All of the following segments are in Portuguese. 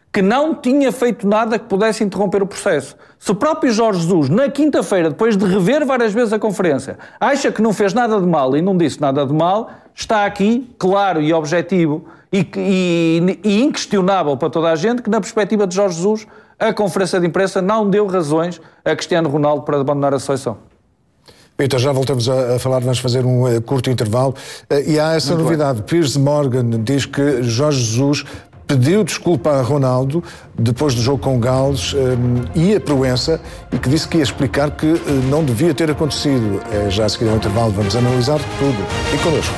que não tinha feito nada que pudesse interromper o processo. Se o próprio Jorge Jesus, na quinta-feira, depois de rever várias vezes a conferência, acha que não fez nada de mal e não disse nada de mal, está aqui, claro e objetivo e inquestionável para toda a gente, que na perspectiva de Jorge Jesus, a conferência de imprensa não deu razões a Cristiano Ronaldo para abandonar a seleção. Então já voltamos a falar, vamos fazer um curto intervalo. E há essa muito novidade. Piers Morgan diz que Jorge Jesus pediu desculpa a Ronaldo depois do jogo com o Gales e a Proença, e que disse que ia explicar que não devia ter acontecido. Já a seguir ao intervalo vamos analisar tudo. E connosco.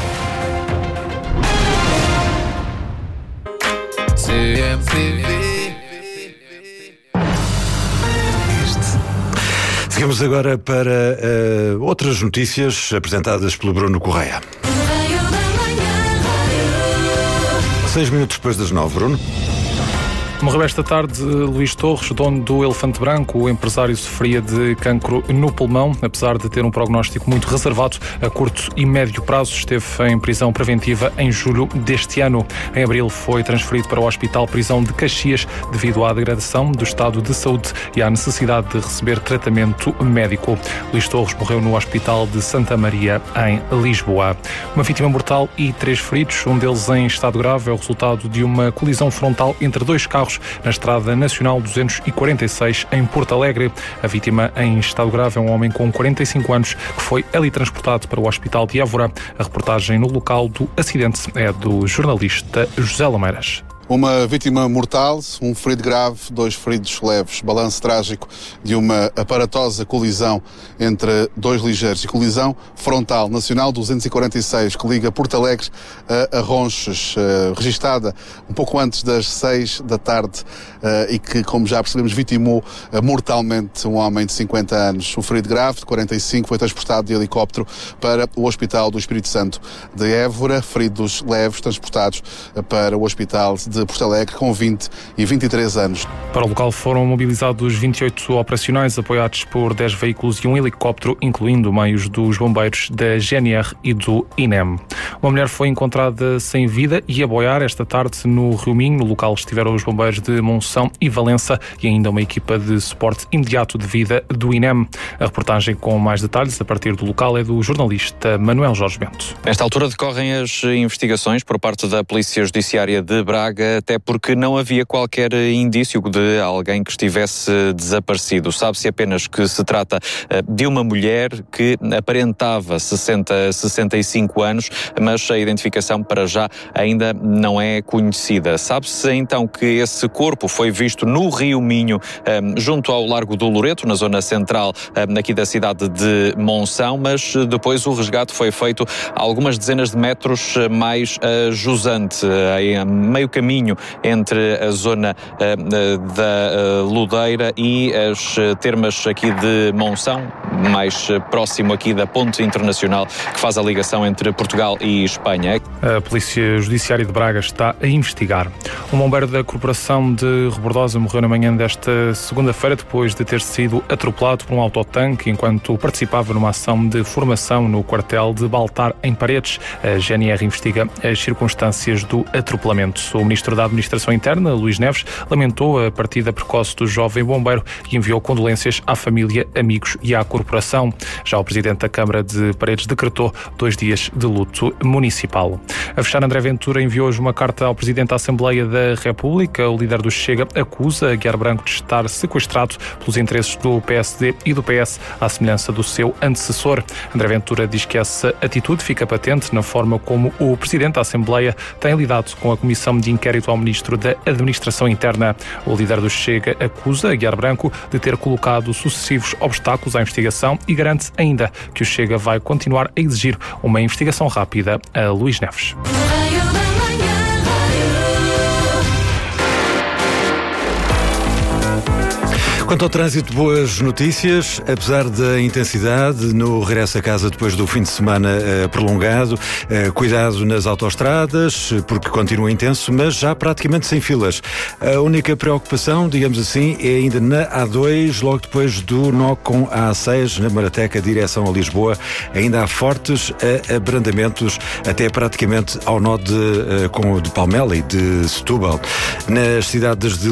Seguimos agora para outras notícias apresentadas pelo Bruno Correia. 6 minutos depois das 9, Bruno. Morreu esta tarde Luís Torres, dono do Elefante Branco. O empresário sofria de cancro no pulmão. Apesar de ter um prognóstico muito reservado, a curto e médio prazo esteve em prisão preventiva em julho deste ano. Em abril foi transferido para o Hospital Prisão de Caxias devido à degradação do estado de saúde e à necessidade de receber tratamento médico. Luís Torres morreu no Hospital de Santa Maria, em Lisboa. Uma vítima mortal e 3 feridos, um deles em estado grave, é o resultado de uma colisão frontal entre 2 carros na Estrada Nacional 246, em Porto Alegre. A vítima em estado grave é um homem com 45 anos que foi ali transportado para o Hospital de Évora. A reportagem no local do acidente é do jornalista José Lameiras. Uma vítima mortal, um ferido grave, 2 feridos leves. Balanço trágico de uma aparatosa colisão entre 2 ligeiros. E colisão frontal, Nacional 246, que liga Porto Alegre a Ronches, registada um pouco antes das 6 da tarde e que, como já percebemos, vitimou mortalmente um homem de 50 anos. O ferido grave, de 45, foi transportado de helicóptero para o Hospital do Espírito Santo de Évora. Feridos leves transportados para o Hospital de Porto Alegre, com 20 e 23 anos. Para o local foram mobilizados 28 operacionais, apoiados por 10 veículos e um helicóptero, incluindo meios dos bombeiros da GNR e do INEM. Uma mulher foi encontrada sem vida e a boiar esta tarde no Rio Minho. No local estiveram os bombeiros de Monção e Valença e ainda uma equipa de suporte imediato de vida do INEM. A reportagem com mais detalhes a partir do local é do jornalista Manuel Jorge Bento. Nesta altura decorrem as investigações por parte da Polícia Judiciária de Braga, até porque não havia qualquer indício de alguém que estivesse desaparecido. Sabe-se apenas que se trata de uma mulher que aparentava 65 anos, mas a identificação para já ainda não é conhecida. Sabe-se então que esse corpo foi visto no Rio Minho, junto ao Largo do Loreto, na zona central aqui da cidade de Monção, mas depois o resgate foi feito a algumas dezenas de metros mais jusante, em meio caminho entre a zona da Ludeira e as termas aqui de Monção, mais próximo aqui da ponte internacional que faz a ligação entre Portugal e Espanha. A Polícia Judiciária de Braga está a investigar. Um bombeiro da Corporação de Rebordosa morreu na manhã desta segunda-feira depois de ter sido atropelado por um autotanque enquanto participava numa ação de formação no quartel de Baltar, em Paredes. A GNR investiga as circunstâncias do atropelamento. O Ministro da Administração Interna, Luís Neves, lamentou a partida precoce do jovem bombeiro e enviou condolências à família, amigos e à corporação. Já o Presidente da Câmara de Paredes decretou 2 dias de luto municipal. A fechar, André Ventura enviou hoje uma carta ao Presidente da Assembleia da República. O líder do Chega acusa Aguiar Branco de estar sequestrado pelos interesses do PSD e do PS, à semelhança do seu antecessor. André Ventura diz que essa atitude fica patente na forma como o Presidente da Assembleia tem lidado com a Comissão de Inquérito ao Ministro da Administração Interna. O líder do Chega acusa Aguiar Branco de ter colocado sucessivos obstáculos à investigação e garante ainda que o Chega vai continuar a exigir uma investigação rápida a Luís Neves. Quanto ao trânsito, boas notícias, apesar da intensidade no regresso a casa depois do fim de semana prolongado. Cuidado nas autoestradas, porque continua intenso, mas já praticamente sem filas. A única preocupação, digamos assim, é ainda na A2, logo depois do nó com a A6, na Marateca, direção a Lisboa. Ainda há fortes abrandamentos, até praticamente ao nó de Palmela e de Setúbal. Nas cidades de